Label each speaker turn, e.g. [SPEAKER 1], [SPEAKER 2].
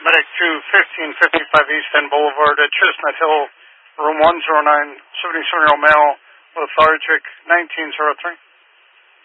[SPEAKER 1] Medic 2, 1555 East End Boulevard at Chestnut Hill, room 109, 77-year-old male, lethargic, 1903.